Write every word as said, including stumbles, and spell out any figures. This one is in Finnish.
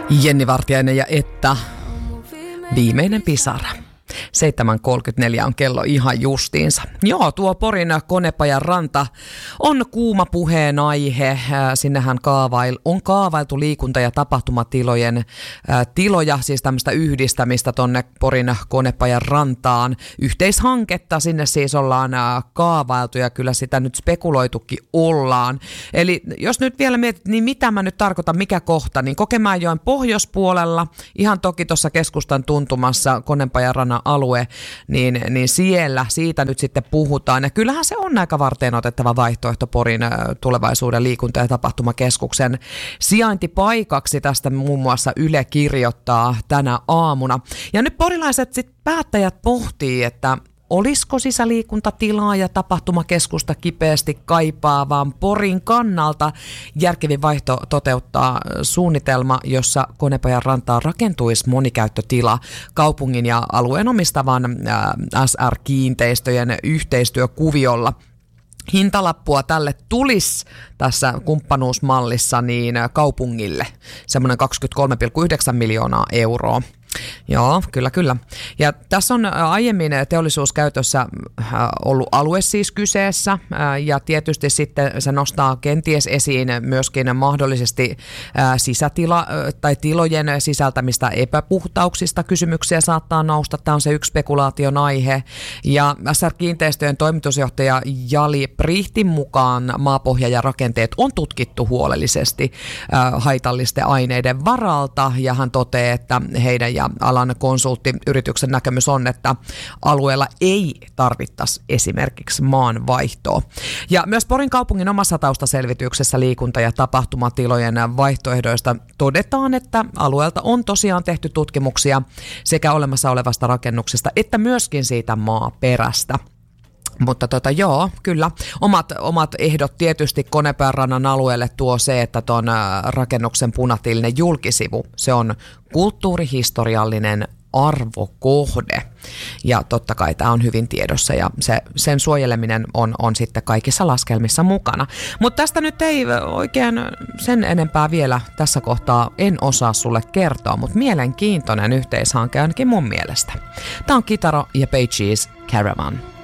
Jenni Vartiainen ja Etta, viimeinen pisara. seitsemän kolmekymmentäneljä on kello ihan justiinsa. Joo, tuo Porin Konepajan ranta on kuuma puheenaihe. Sinnehän kaavail, on kaavailtu liikunta- ja tapahtumatilojen ää, tiloja, siis tämmöistä yhdistämistä tonne Porin Konepajan rantaan. Yhteishanketta sinne siis ollaan ää, kaavailtu ja kyllä sitä nyt spekuloitukin ollaan. Eli jos nyt vielä mietit, niin mitä mä nyt tarkoitan, mikä kohta, niin Kokemäenjoen pohjoispuolella, ihan toki tuossa keskustan tuntumassa Konepajan rannan alue, niin, niin siellä siitä nyt sitten puhutaan. Ja kyllähän se on aika varteenotettava vaihtoehto Porin tulevaisuuden liikunta- ja tapahtumakeskuksen sijaintipaikaksi. Tästä muun muassa Yle kirjoittaa tänä aamuna. Ja nyt porilaiset sitten päättäjät pohtii, että olisiko sisäliikuntatilaa ja tapahtumakeskusta kipeästi kaipaavaan Porin kannalta järkevin vaihto toteuttaa suunnitelma, jossa Konepajan rantaan rakentuisi monikäyttötila kaupungin ja alueen omistavan S R-kiinteistöjen yhteistyökuviolla. Hintalappua tälle tulisi tässä kumppanuusmallissa niin kaupungille semmoinen kaksikymmentäkolme pilkku yhdeksän miljoonaa euroa. Joo, kyllä, kyllä. Ja tässä on aiemmin teollisuuskäytössä ollut alue siis kyseessä ja tietysti sitten se nostaa kenties esiin myöskin mahdollisesti sisätila tai tilojen sisältämistä epäpuhtauksista kysymyksiä saattaa nousta. Tämä on se yksi spekulaation aihe. Ja S R-kiinteistöjen toimitusjohtaja Jali Prihtin mukaan maapohja ja rakenteet on tutkittu huolellisesti haitallisten aineiden varalta ja hän toteaa, että heidän ja alan konsulttiyrityksen näkemys on, että alueella ei tarvittaisi esimerkiksi maanvaihtoa. Ja myös Porin kaupungin omassa taustaselvityksessä liikunta- ja tapahtumatilojen vaihtoehdoista todetaan, että alueelta on tosiaan tehty tutkimuksia sekä olemassa olevasta rakennuksesta että myöskin siitä maaperästä. Mutta tota, joo, kyllä. Omat, omat ehdot tietysti Konepajan rannan alueelle tuo se, että tuon rakennuksen punatiilinen julkisivu, se on kulttuurihistoriallinen arvokohde. Ja totta kai tämä on hyvin tiedossa ja se, sen suojeleminen on, on sitten kaikissa laskelmissa mukana. Mutta tästä nyt ei oikein sen enempää vielä tässä kohtaa en osaa sulle kertoa, mutta mielenkiintoinen yhteishanke ainakin mun mielestä. Tämä on Kitaro ja Pages Caravan.